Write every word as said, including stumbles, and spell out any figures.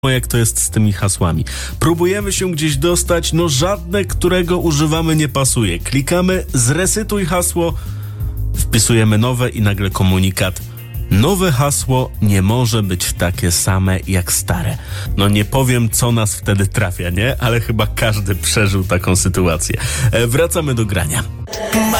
jak to jest z tymi hasłami. Próbujemy się gdzieś dostać, no żadne, którego używamy, nie pasuje. Klikamy zresetuj hasło, wpisujemy nowe i nagle komunikat. Nowe hasło nie może być takie same jak stare. No nie powiem, co nas wtedy trafia, nie? Ale chyba każdy przeżył taką sytuację. E, wracamy do grania.